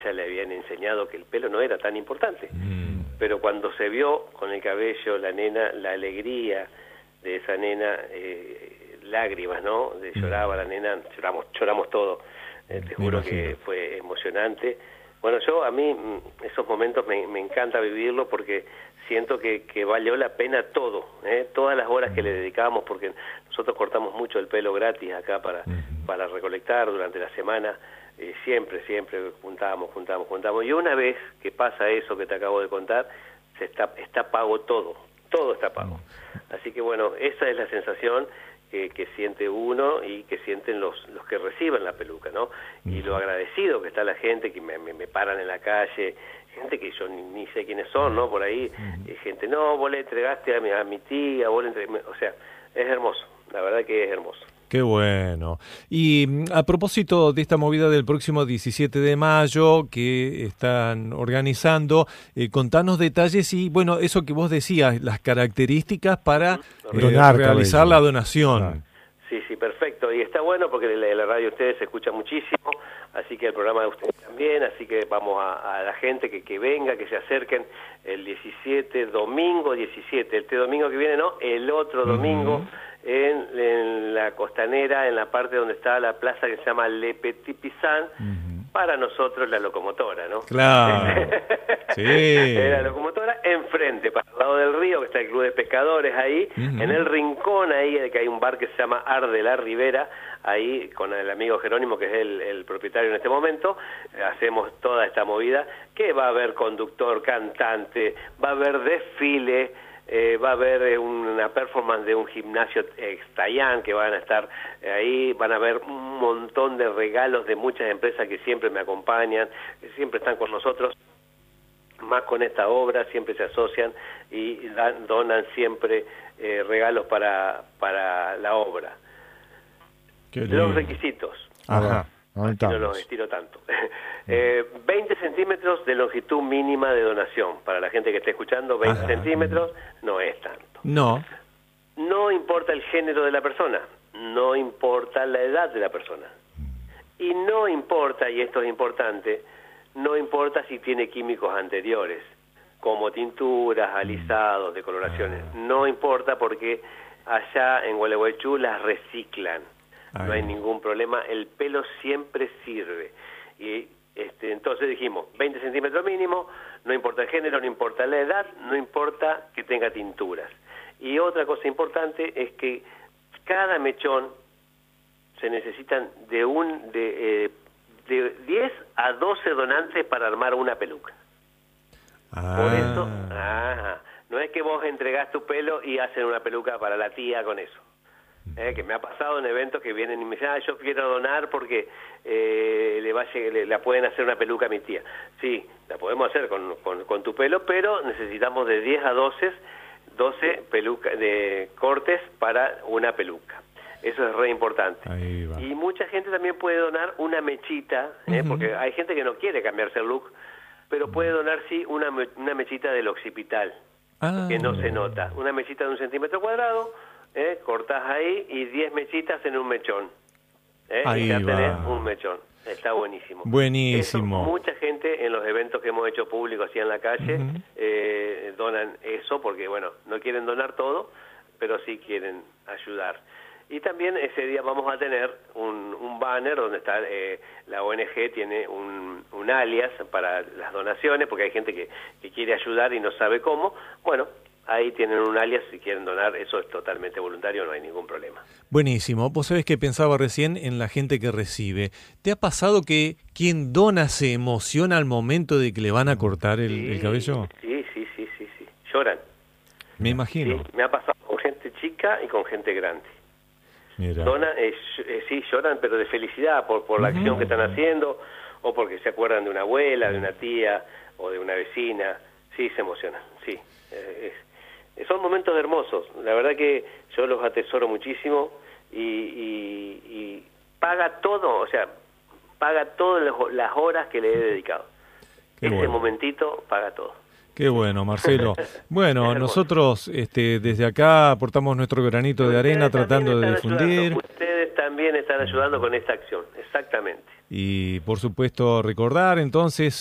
ya le habían enseñado que el pelo no era tan importante. Pero cuando se vio con el cabello la nena, la alegría de esa nena, lágrimas, ¿no? Lloraba la nena, lloramos todos. Te juro que fue emocionante. Bueno, a mí esos momentos me encanta vivirlo porque siento que valió la pena todo, todas las horas que le dedicábamos, porque nosotros cortamos mucho el pelo gratis acá para recolectar durante la semana, siempre juntábamos. Y una vez que pasa eso que te acabo de contar, está pago todo está pago. Así que bueno, esa es la sensación que siente uno y que sienten los que reciben la peluca, ¿no? Y lo agradecido que está la gente, que me paran en la calle, gente que yo ni sé quiénes son, ¿no? Por ahí, gente, no, vos le entregaste a mi tía, o sea, es hermoso, la verdad que es hermoso. Qué bueno. Y a propósito de esta movida del próximo 17 de mayo que están organizando, contanos detalles y, bueno, eso que vos decías, las características para realizar la donación. Sí, perfecto. Y está bueno porque la radio de ustedes se escucha muchísimo, así que el programa de ustedes también, así que vamos a la gente que venga, que se acerquen el 17, domingo 17, este domingo que viene, no, el otro domingo, en la Costanera, en la parte donde está la plaza que se llama Le Petit Pisan, para nosotros la locomotora, ¿no? Claro. Sí. La locomotora enfrente, para el lado del río, que está el Club de Pescadores ahí, en el rincón ahí, que hay un bar que se llama Ar de la Ribera, ahí con el amigo Jerónimo, que es el propietario en este momento, hacemos toda esta movida, que va a haber conductor, cantante, va a haber desfile, va a haber una performance de un gimnasio Stayán que van a estar ahí, van a haber un montón de regalos de muchas empresas que siempre me acompañan, que siempre están con nosotros, más con esta obra, siempre se asocian y donan siempre regalos para la obra. Los requisitos. Ajá. Aquí no los estiro tanto. 20 centímetros de longitud mínima de donación. Para la gente que esté escuchando, 20 centímetros no es tanto. No importa el género de la persona, no importa la edad de la persona. Y no importa, y esto es importante, no importa si tiene químicos anteriores, como tinturas, alisados, decoloraciones. No importa porque allá en Gualeguaychú las reciclan. No hay ningún problema, el pelo siempre sirve. Y entonces dijimos, 20 centímetros mínimo, no importa el género, no importa la edad, no importa que tenga tinturas. Y otra cosa importante es que cada mechón se necesitan de 10 a 12 donantes para armar una peluca. Por eso, no es que vos entregás tu pelo y hacen una peluca para la tía con eso. Que me ha pasado en eventos que vienen y me dicen, yo quiero donar porque la pueden hacer una peluca a mi tía. Sí, la podemos hacer con tu pelo, pero necesitamos de 10 a 12 de cortes para una peluca. Eso es re importante. Y mucha gente también puede donar una mechita, porque hay gente que no quiere cambiarse el look, pero puede donar sí una mechita del occipital, que no se nota. Una mechita de 1 centímetro cuadrado, cortás ahí y 10 mechitas en un mechón. Y ya tenés un mechón. Está buenísimo. Buenísimo. Eso, mucha gente en los eventos que hemos hecho públicos así en la calle donan eso porque, bueno, no quieren donar todo, pero sí quieren ayudar. Y también ese día vamos a tener un banner donde está la ONG tiene un alias para las donaciones, porque hay gente que quiere ayudar y no sabe cómo. Bueno, ahí tienen un alias si quieren donar, eso es totalmente voluntario, no hay ningún problema. Buenísimo. Vos sabés que pensaba recién en la gente que recibe. ¿Te ha pasado que quien dona se emociona al momento de que le van a cortar el cabello? Sí. Lloran. Me imagino. Sí, me ha pasado con gente chica y con gente grande. Mira. Donan, sí, lloran, pero de felicidad por la acción que están haciendo, o porque se acuerdan de una abuela, de una tía, o de una vecina. Sí, se emocionan, sí. Son momentos hermosos. La verdad que yo los atesoro muchísimo y paga todo, o sea, paga todas las horas que le he dedicado. Ese momentito paga todo. Qué bueno, Marcelo. Bueno, nosotros desde acá aportamos nuestro granito de arena tratando de difundir. Ustedes también están ayudando con esta acción, exactamente. y por supuesto recordar entonces